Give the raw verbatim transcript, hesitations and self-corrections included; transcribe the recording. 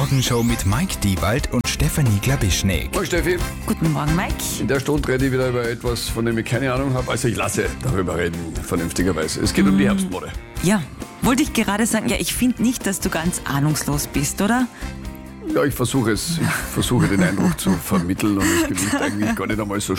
Morgenshow mit Mike Diewald und Stefanie Glabischnik. Hallo Steffi, Guten Morgen, Mike. in der Stunde rede ich wieder über etwas, von dem ich keine Ahnung habe. Also ich lasse darüber reden, vernünftigerweise. Es geht um die Herbstmode. Ja, wollte ich gerade sagen, ja, ich finde nicht, dass du ganz ahnungslos bist, oder? Ja, ich versuche es. Ich versuche den Eindruck zu vermitteln und es gelingt eigentlich gar nicht einmal so